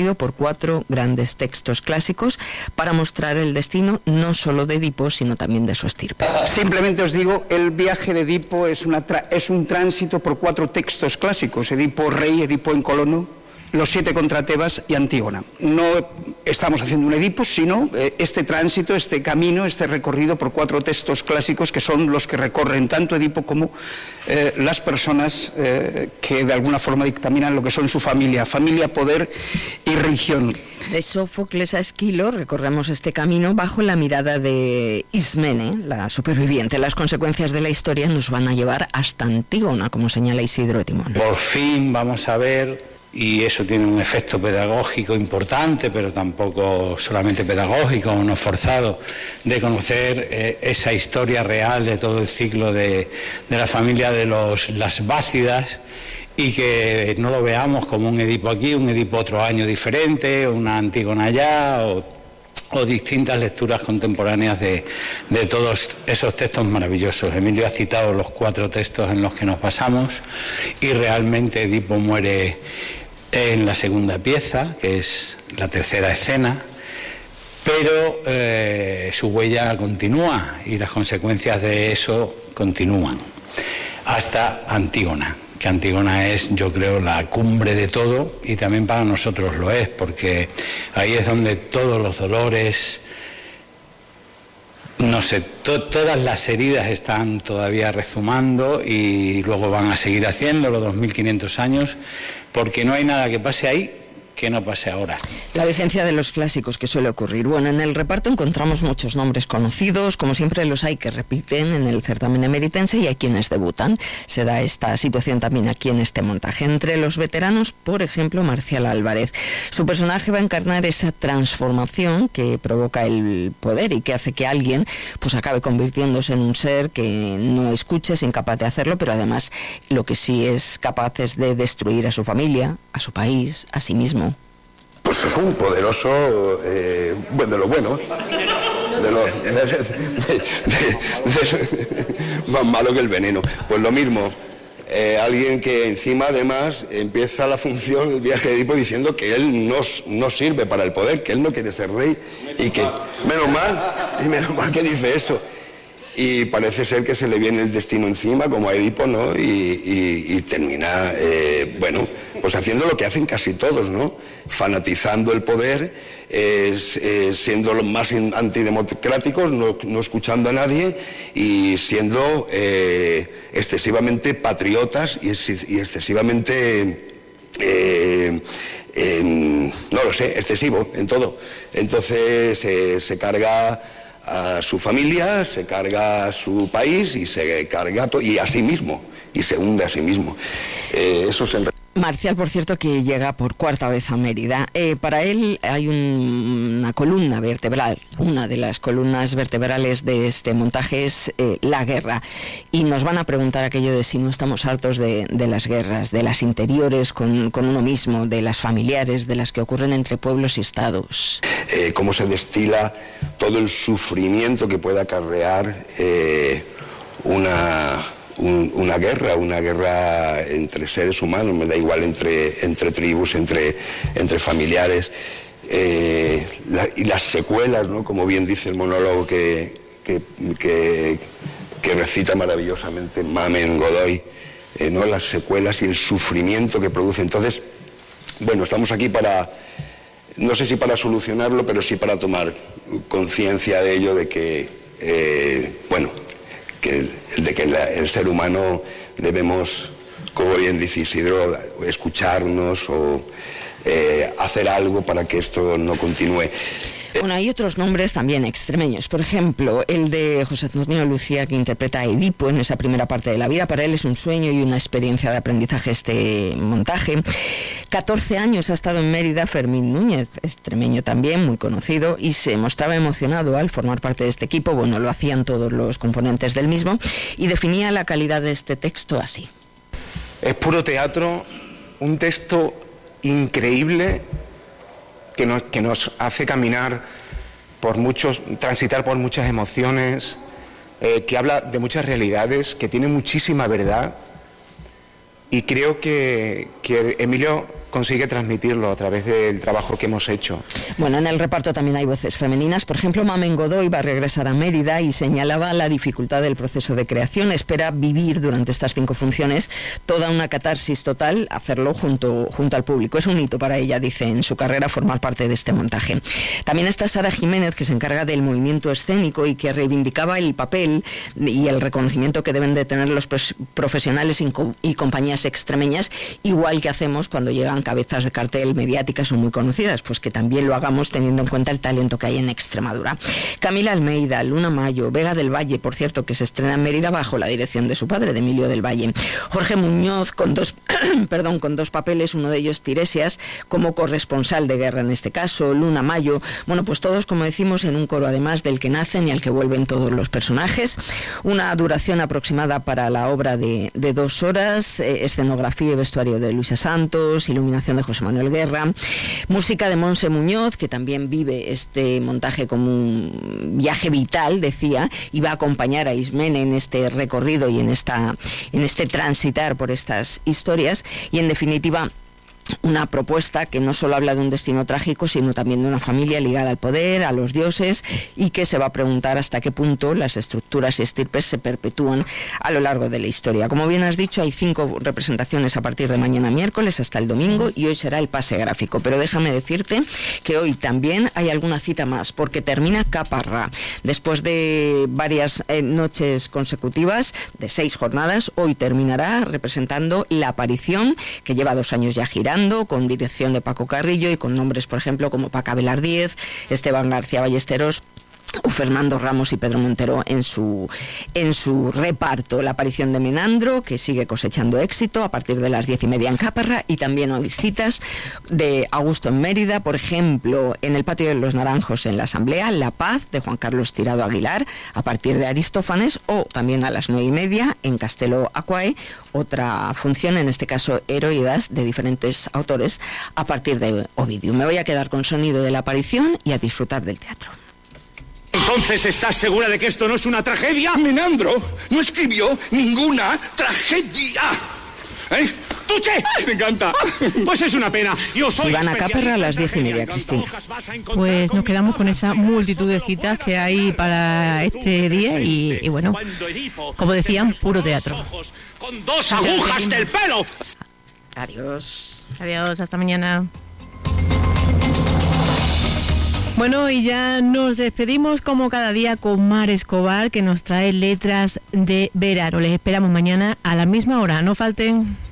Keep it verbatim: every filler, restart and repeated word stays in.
recorrido por cuatro grandes textos clásicos para mostrar el destino no solo de Edipo, sino también de su estirpe. Simplemente os digo, el viaje de Edipo es, una tra- es un tránsito por cuatro textos clásicos: Edipo rey, Edipo en Colono, Los siete contra Tebas y Antígona. No estamos haciendo un Edipo, sino eh, este tránsito, este camino, este recorrido por cuatro textos clásicos que son los que recorren tanto Edipo como eh, las personas eh, que de alguna forma dictaminan lo que son su familia, familia, poder y religión. De Sófocles a Esquilo recorremos este camino bajo la mirada de Ismene, la superviviente. Las consecuencias de la historia nos van a llevar hasta Antígona, como señala Isidro de Timón. Por fin vamos a ver, y eso tiene un efecto pedagógico importante, pero tampoco solamente pedagógico, no forzado, de conocer eh, esa historia real de todo el ciclo de, de la familia de los, las Bácidas, y que no lo veamos como un Edipo aquí, un Edipo otro año diferente, una Antígona allá, o, o distintas lecturas contemporáneas de, de todos esos textos maravillosos. Emilio ha citado los cuatro textos en los que nos basamos, y realmente Edipo muere en la segunda pieza, que es la tercera escena, pero eh, su huella continúa y las consecuencias de eso continúan hasta Antígona, que Antígona es, yo creo, la cumbre de todo, y también para nosotros lo es, porque ahí es donde todos los dolores, no sé, to- todas las heridas están todavía rezumando, y luego van a seguir haciéndolo dos mil quinientos años, porque no hay nada que pase ahí que no pase ahora. La vigencia de los clásicos que suele ocurrir. Bueno, en el reparto encontramos muchos nombres conocidos, como siempre los hay que repiten en el certamen emeritense y hay quienes debutan. Se da esta situación también aquí en este montaje. Entre los veteranos, por ejemplo, Marcial Álvarez. Su personaje va a encarnar esa transformación que provoca el poder y que hace que alguien pues acabe convirtiéndose en un ser que no escuche, es incapaz de hacerlo, pero además lo que sí es capaz es de destruir a su familia, a su país, a sí mismo. Pues es un poderoso, eh, bueno, de los buenos, de los, de, de, de, de, de, más malo que el veneno. Pues lo mismo, eh, alguien que encima además empieza la función, el viaje de Edipo, diciendo que él no, no sirve para el poder, que él no quiere ser rey, y que, menos mal, y menos mal que dice eso. Y parece ser que se le viene el destino encima, como a Edipo, ¿no? Y, y, y termina, eh, bueno, pues haciendo lo que hacen casi todos, ¿no? Fanatizando el poder, eh, eh, siendo los más antidemocráticos, no, no escuchando a nadie, y siendo eh, excesivamente patriotas y, y excesivamente... Eh, en, no lo sé, excesivo en todo. Entonces eh, se carga a su familia, se carga a su país y se carga to- y a sí mismo, y se hunde a sí mismo. Eh, eso es en Marcial, por cierto, que llega por cuarta vez a Mérida. Eh, para él hay un, una columna vertebral, una de las columnas vertebrales de este montaje es eh, la guerra. Y nos van a preguntar aquello de si no estamos hartos de, de las guerras, de las interiores con, con uno mismo, de las familiares, de las que ocurren entre pueblos y estados. Eh, cómo se destila todo el sufrimiento que puede acarrear eh, una... Un, una guerra, una guerra entre seres humanos, me da igual, entre, entre tribus, entre, entre familiares, eh, la, y las secuelas, ¿no? Como bien dice el monólogo que, que, que, que recita maravillosamente Mamen Godoy, eh, ¿no? Las secuelas y el sufrimiento que produce. Entonces, bueno, estamos aquí para, no sé si para solucionarlo, pero sí para tomar conciencia de ello, de que, eh, bueno, que, de que la, el ser humano debemos, como bien dice Isidro, escucharnos o eh, hacer algo para que esto no continúe. Bueno, hay otros nombres también extremeños. Por ejemplo, el de José Antonio Lucía, que interpreta a Edipo en esa primera parte de la vida. Para él es un sueño y una experiencia de aprendizaje este montaje. catorce años ha estado en Mérida Fermín Núñez, extremeño también, muy conocido, y se mostraba emocionado al formar parte de este equipo. Bueno, lo hacían todos los componentes del mismo, y definía la calidad de este texto así. Es puro teatro, un texto increíble, que nos, que nos hace caminar por muchos, transitar por muchas emociones, eh, que habla de muchas realidades, que tiene muchísima verdad, y creo que, que Emilio consigue transmitirlo a través del trabajo que hemos hecho. Bueno, en el reparto también hay voces femeninas. Por ejemplo, Mamen Godoy va a regresar a Mérida y señalaba la dificultad del proceso de creación. Espera vivir durante estas cinco funciones toda una catarsis total, hacerlo junto, junto al público. Es un hito para ella, dice, en su carrera formar parte de este montaje. También está Sara Jiménez, que se encarga del movimiento escénico y que reivindicaba el papel y el reconocimiento que deben de tener los profesionales y compañías extremeñas, igual que hacemos cuando llegan cabezas de cartel mediáticas o muy conocidas, pues que también lo hagamos teniendo en cuenta el talento que hay en Extremadura. Camila Almeida, Luna Mayo, Vega del Valle, por cierto, que se estrena en Mérida bajo la dirección de su padre, de Emilio del Valle. Jorge Muñoz, con dos, perdón, con dos papeles, uno de ellos Tiresias, como corresponsal de guerra en este caso, Luna Mayo, bueno, pues todos, como decimos, en un coro además del que nacen y al que vuelven todos los personajes. Una duración aproximada para la obra de, de dos horas, eh, escenografía y vestuario de Luisa Santos, iluminación de José Manuel Guerra, música de Monse Muñoz, que también vive este montaje como un viaje vital, decía, y va a acompañar a Ismene en este recorrido y en esta en este transitar por estas historias, y en definitiva una propuesta que no solo habla de un destino trágico, sino también de una familia ligada al poder, a los dioses, y que se va a preguntar hasta qué punto las estructuras y estirpes se perpetúan a lo largo de la historia. Como bien has dicho, hay cinco representaciones a partir de mañana miércoles hasta el domingo, y hoy será el pase gráfico. Pero déjame decirte que hoy también hay alguna cita más, porque termina Caparra. Después de varias eh, noches consecutivas, de seis jornadas, hoy terminará representando La Aparición, que lleva dos años ya girando, con dirección de Paco Carrillo y con nombres, por ejemplo, como Paca Velardíez, Esteban García Ballesteros o Fernando Ramos y Pedro Montero en su, en su reparto. La Aparición de Menandro, que sigue cosechando éxito a partir de las diez y media en Caparra, y también hoy citas de Augusto en Mérida, por ejemplo, en el Patio de los Naranjos en la Asamblea, La Paz, de Juan Carlos Tirado Aguilar, a partir de Aristófanes, o también a las nueve y media en Castelo Aquae, otra función, en este caso Heroídas, de diferentes autores, a partir de Ovidio. Me voy a quedar con sonido de La Aparición y a disfrutar del teatro. ¿Entonces estás segura de que esto no es una tragedia? Menandro no escribió ninguna tragedia. ¿Eh? ¡Tuche! ¡Me encanta! Pues es una pena. Yo soy si van a Caparra a las diez y media, Cristina. Pues nos quedamos con esa multitud de citas que hay para este día y, y bueno, como decían, puro teatro. ¡Con dos agujas del pelo! Adiós. Adiós, hasta mañana. Bueno, y ya nos despedimos como cada día con Mar Escobar, que nos trae letras de verano. Les esperamos mañana a la misma hora, no falten.